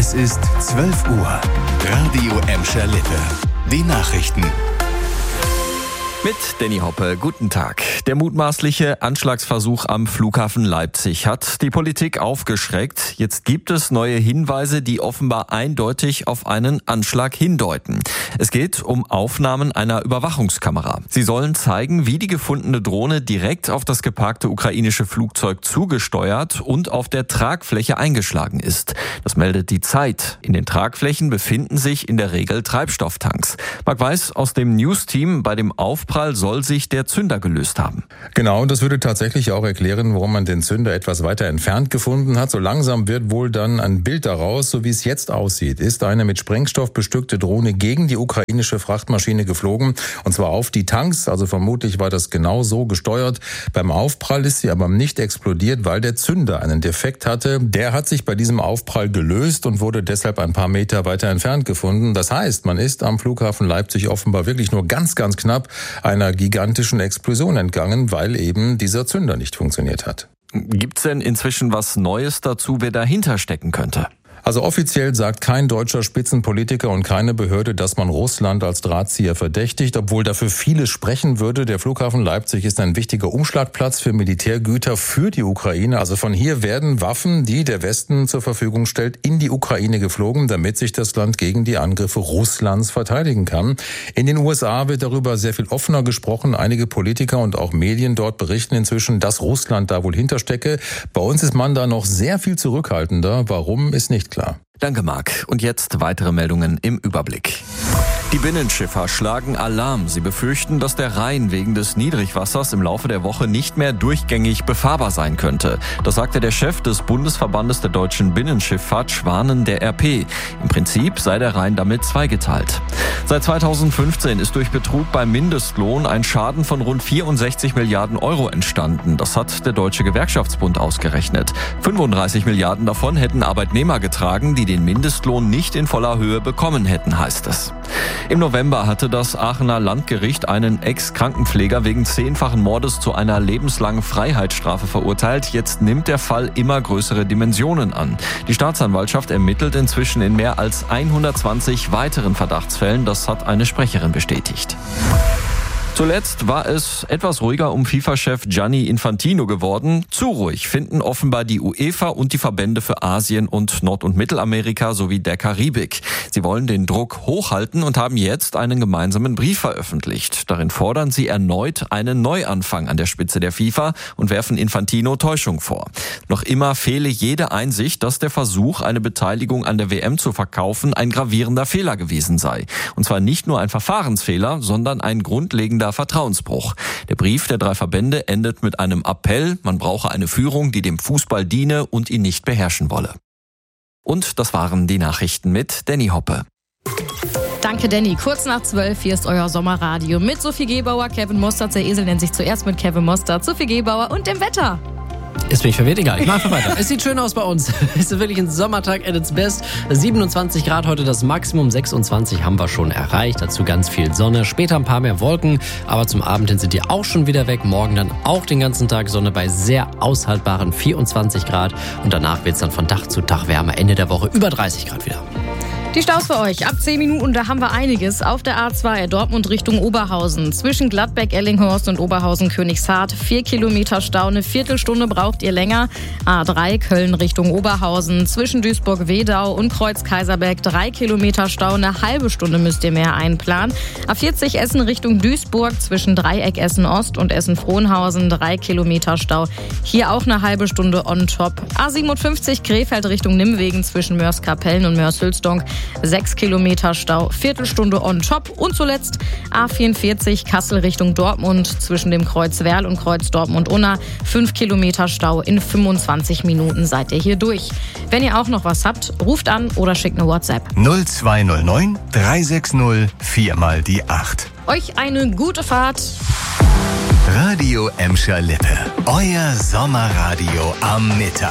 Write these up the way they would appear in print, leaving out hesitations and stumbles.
Es ist 12 Uhr. Radio Emscher Lippe. Die Nachrichten. Mit Danny Hoppe, guten Tag. Der mutmaßliche Anschlagsversuch am Flughafen Leipzig hat die Politik aufgeschreckt. Jetzt gibt es neue Hinweise, die offenbar eindeutig auf einen Anschlag hindeuten. Es geht um Aufnahmen einer Überwachungskamera. Sie sollen zeigen, wie die gefundene Drohne direkt auf das geparkte ukrainische Flugzeug zugesteuert und auf der Tragfläche eingeschlagen ist. Das meldet die Zeit. In den Tragflächen befinden sich in der Regel Treibstofftanks. Marc Weiß aus dem News-Team: Bei dem Aufprall soll sich der Zünder gelöst haben. Genau, und das würde tatsächlich auch erklären, warum man den Zünder etwas weiter entfernt gefunden hat. So langsam wird wohl dann ein Bild daraus, so wie es jetzt aussieht. Ist eine mit Sprengstoff bestückte Drohne gegen die ukrainische Frachtmaschine geflogen, und zwar auf die Tanks. Also vermutlich war das genau so gesteuert. Beim Aufprall ist sie aber nicht explodiert, weil der Zünder einen Defekt hatte. Der hat sich bei diesem Aufprall gelöst und wurde deshalb ein paar Meter weiter entfernt gefunden. Das heißt, man ist am Flughafen Leipzig offenbar wirklich nur ganz, ganz knapp einer gigantischen Explosion entgangen, weil eben dieser Zünder nicht funktioniert hat. Gibt's denn inzwischen was Neues dazu, wer dahinter stecken könnte? Also offiziell sagt kein deutscher Spitzenpolitiker und keine Behörde, dass man Russland als Drahtzieher verdächtigt, obwohl dafür vieles sprechen würde. Der Flughafen Leipzig ist ein wichtiger Umschlagplatz für Militärgüter für die Ukraine. Also von hier werden Waffen, die der Westen zur Verfügung stellt, in die Ukraine geflogen, damit sich das Land gegen die Angriffe Russlands verteidigen kann. In den USA wird darüber sehr viel offener gesprochen. Einige Politiker und auch Medien dort berichten inzwischen, dass Russland da wohl hinterstecke. Bei uns ist man da noch sehr viel zurückhaltender. Warum, ist nicht klar. Danke, Marc. Und jetzt weitere Meldungen im Überblick. Die Binnenschiffer schlagen Alarm. Sie befürchten, dass der Rhein wegen des Niedrigwassers im Laufe der Woche nicht mehr durchgängig befahrbar sein könnte. Das sagte der Chef des Bundesverbandes der deutschen Binnenschifffahrt, Schwanen, der RP. Im Prinzip sei der Rhein damit zweigeteilt. Seit 2015 ist durch Betrug beim Mindestlohn ein Schaden von rund 64 Milliarden Euro entstanden. Das hat der Deutsche Gewerkschaftsbund ausgerechnet. 35 Milliarden davon hätten Arbeitnehmer getragen, die den Mindestlohn nicht in voller Höhe bekommen hätten, heißt es. Im November hatte das Aachener Landgericht einen Ex-Krankenpfleger wegen 10-fachen Mordes zu einer lebenslangen Freiheitsstrafe verurteilt. Jetzt nimmt der Fall immer größere Dimensionen an. Die Staatsanwaltschaft ermittelt inzwischen in mehr als 120 weiteren Verdachtsfällen. Das hat eine Sprecherin bestätigt. Zuletzt war es etwas ruhiger um FIFA-Chef Gianni Infantino geworden. Zu ruhig finden offenbar die UEFA und die Verbände für Asien und Nord- und Mittelamerika sowie der Karibik. Sie wollen den Druck hochhalten und haben jetzt einen gemeinsamen Brief veröffentlicht. Darin fordern sie erneut einen Neuanfang an der Spitze der FIFA und werfen Infantino Täuschung vor. Noch immer fehle jede Einsicht, dass der Versuch, eine Beteiligung an der WM zu verkaufen, ein gravierender Fehler gewesen sei. Und zwar nicht nur ein Verfahrensfehler, sondern ein grundlegender Vertrauensbruch. Der Brief der 3 Verbände endet mit einem Appell, man brauche eine Führung, die dem Fußball diene und ihn nicht beherrschen wolle. Und das waren die Nachrichten mit Danny Hoppe. Danke, Danny. Kurz nach 12, hier ist euer Sommerradio mit Sophie Gebauer, Kevin Mostert. Der Esel nennt sich zuerst mit Kevin Mostert, Sophie Gebauer und dem Wetter. Jetzt bin ich verwirrt, egal. Ich mache einfach weiter. Es sieht schön aus bei uns. Es ist wirklich ein Sommertag at its best. 27 Grad heute das Maximum, 26 haben wir schon erreicht. Dazu ganz viel Sonne, später ein paar mehr Wolken. Aber zum Abend hin sind die auch schon wieder weg. Morgen dann auch den ganzen Tag Sonne bei sehr aushaltbaren 24 Grad. Und danach wird es dann von Tag zu Tag wärmer. Ende der Woche über 30 Grad wieder. Die Staus für euch. Ab 10 Minuten, da haben wir einiges. Auf der A2 Dortmund Richtung Oberhausen. Zwischen Gladbeck, Ellinghorst und Oberhausen-Königshardt. 4 Kilometer Stau, eine Viertelstunde braucht ihr länger. A3 Köln Richtung Oberhausen. Zwischen Duisburg-Wedau und Kreuz-Kaiserberg 3 Kilometer Stau, eine halbe Stunde müsst ihr mehr einplanen. A40 Essen Richtung Duisburg. Zwischen Dreieck Essen-Ost und Essen-Frohnhausen 3 Kilometer Stau. Hier auch eine halbe Stunde on top. A57 Krefeld Richtung Nimwegen zwischen Mörs-Kapellen und Mörs-Hülsdonk. 6 Kilometer Stau, Viertelstunde on top. Und zuletzt A44 Kassel Richtung Dortmund zwischen dem Kreuz Werl und Kreuz Dortmund-Unna. 5 Kilometer Stau, in 25 Minuten seid ihr hier durch. Wenn ihr auch noch was habt, ruft an oder schickt eine WhatsApp. 0209 360 4 mal die 8. Euch eine gute Fahrt. Radio Emscher Lippe. Euer Sommerradio am Mittag.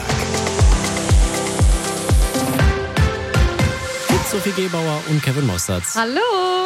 Sophie Gebauer und Kevin Mostert. Hallo.